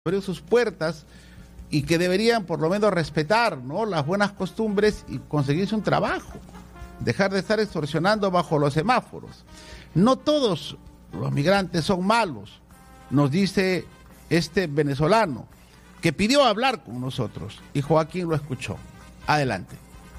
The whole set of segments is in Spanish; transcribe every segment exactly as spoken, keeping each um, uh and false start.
abrió sus puertas y que deberían por lo menos respetar, ¿no?, las buenas costumbres y conseguirse un trabajo, dejar de estar extorsionando bajo los semáforos. No todos los migrantes son malos, nos dice este venezolano que pidió hablar con nosotros y Joaquín lo escuchó. Adelante.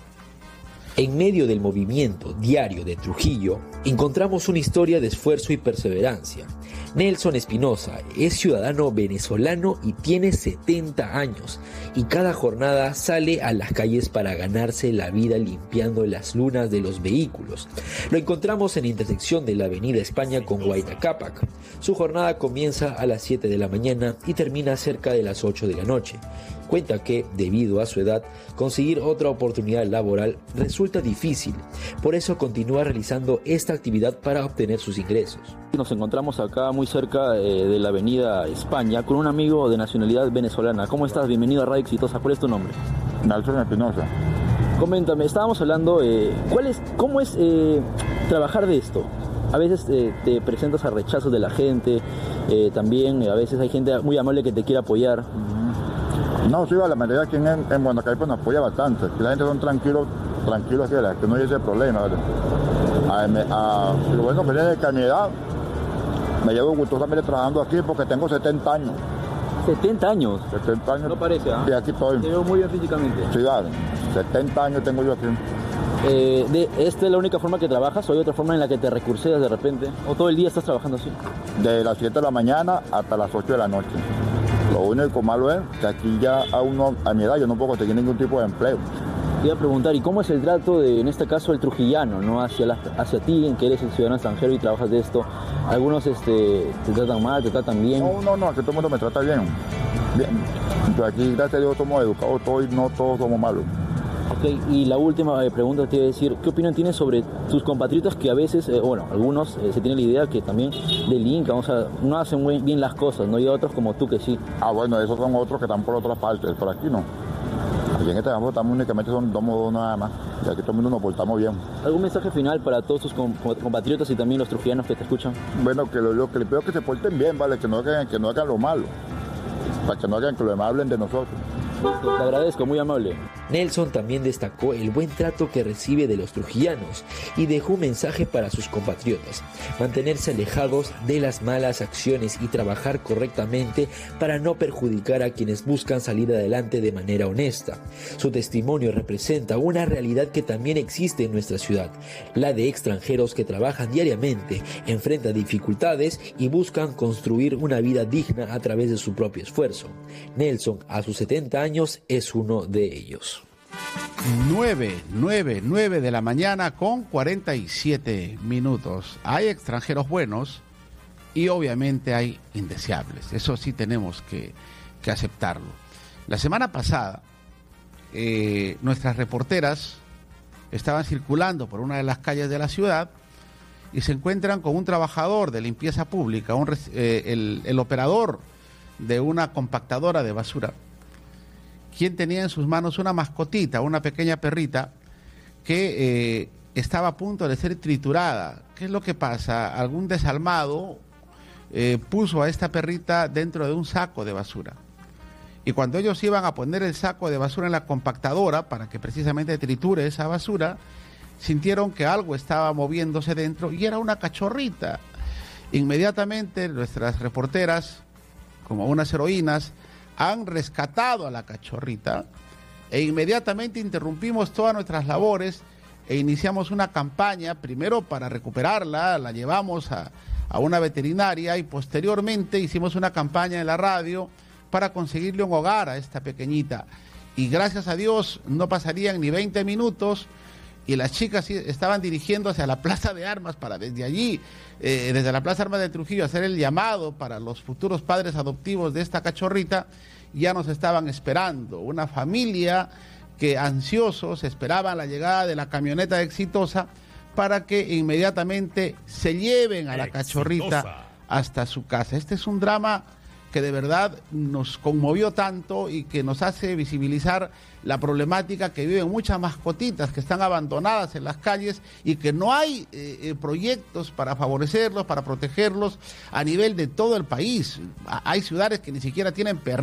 En medio del movimiento diario de Trujillo, encontramos una historia de esfuerzo y perseverancia. Nelson Espinosa es ciudadano venezolano y tiene setenta años, y cada jornada sale a las calles para ganarse la vida limpiando las lunas de los vehículos. Lo encontramos en la intersección de la avenida España con Huayna Cápac. Su jornada comienza a las siete de la mañana y termina cerca de las ocho de la noche. Cuenta que, debido a su edad, conseguir otra oportunidad laboral resulta difícil. Por eso continúa realizando esta actividad para obtener sus ingresos. Nos encontramos acá muy cerca eh, de la avenida España con un amigo de nacionalidad venezolana. ¿Cómo estás? Bienvenido a Radio Exitosa. ¿Cuál es tu nombre? Nelson Espinosa. Coméntame, estábamos hablando, eh, ¿cuál es, ¿cómo es eh, trabajar de esto? A veces eh, te presentas a rechazos de la gente, eh, también a veces hay gente muy amable que te quiere apoyar. No, sí, la mayoría aquí en, en Guanacaste pues, nos apoya bastante. Aquí la gente son tranquilos, tranquilos así, que no hay ese problema. ¿Vale? A, me, a, lo bueno que es que a mi edad me llevo gustosamente trabajando aquí porque tengo setenta años. ¿setenta años? setenta años. No parece, ¿ah? Sí, aquí estoy. Te veo muy bien físicamente. Sí, vale. setenta años tengo yo aquí. Eh, de, ¿Esta es la única forma que trabajas o hay otra forma en la que te recurseas de repente? ¿O todo el día estás trabajando así? De las siete de la mañana hasta las ocho de la noche. Lo único malo es que aquí ya a uno, a mi edad, yo no puedo conseguir ningún tipo de empleo. Te iba a preguntar, ¿y cómo es el trato de, en este caso, el trujillano, ¿no? hacia, la, hacia ti, en que eres el ciudadano extranjero y trabajas de esto? Algunos este, te tratan mal, te tratan bien. No, no, no, aquí todo el mundo me trata bien. Bien. Yo aquí, gracias a Dios, somos educados todos y no todos somos malos. Ok, y la última eh, pregunta te iba a decir, ¿qué opinión tienes sobre tus compatriotas que a veces, eh, bueno, algunos eh, se tienen la idea que también delincan, o sea, no hacen muy bien las cosas, ¿no? Y otros como tú que sí. Ah, bueno, esos son otros que están por otras partes, por aquí no. Aquí en este campo estamos únicamente son dos modos nada más, y aquí todo el mundo nos portamos bien. ¿Algún mensaje final para todos tus compatriotas y también los trujillanos que te escuchan? Bueno, que lo, lo que les pido es que se porten bien, ¿vale? Que no hagan, que no hagan lo malo, para que no hagan que lo demás hablen de nosotros. Te agradezco, muy amable. Nelson también destacó el buen trato que recibe de los trujillanos y dejó un mensaje para sus compatriotas: mantenerse alejados de las malas acciones y trabajar correctamente para no perjudicar a quienes buscan salir adelante de manera honesta. Su testimonio representa una realidad que también existe en nuestra ciudad, la de extranjeros que trabajan diariamente, enfrentan dificultades y buscan construir una vida digna a través de su propio esfuerzo. Nelson, a sus setenta años, es uno de ellos. nueve, nueve, nueve de la mañana con cuarenta y siete minutos. Hay extranjeros buenos y obviamente hay indeseables. Eso sí tenemos que, que aceptarlo. La semana pasada, eh, nuestras reporteras estaban circulando por una de las calles de la ciudad y se encuentran con un trabajador de limpieza pública, un, eh, el, el operador de una compactadora de basura, quien tenía en sus manos una mascotita, una pequeña perrita, que eh, estaba a punto de ser triturada. ¿Qué es lo que pasa? Algún desalmado eh, puso a esta perrita dentro de un saco de basura. Y cuando ellos iban a poner el saco de basura en la compactadora, para que precisamente triture esa basura, sintieron que algo estaba moviéndose dentro y era una cachorrita. Inmediatamente nuestras reporteras, como unas heroínas, han rescatado a la cachorrita e inmediatamente interrumpimos todas nuestras labores e iniciamos una campaña, primero para recuperarla, la llevamos a, a una veterinaria y posteriormente hicimos una campaña en la radio para conseguirle un hogar a esta pequeñita. Y gracias a Dios no pasarían ni veinte minutos y las chicas estaban dirigiendo hacia la Plaza de Armas para desde allí, eh, desde la Plaza de Armas de Trujillo, hacer el llamado para los futuros padres adoptivos de esta cachorrita. Ya nos estaban esperando, una familia que ansiosos esperaban la llegada de la camioneta exitosa para que inmediatamente se lleven a la cachorrita hasta su casa. Este es un drama que de verdad nos conmovió tanto y que nos hace visibilizar la problemática que viven muchas mascotitas que están abandonadas en las calles y que no hay eh, eh, proyectos para favorecerlos, para protegerlos a nivel de todo el país. Hay ciudades que ni siquiera tienen perros.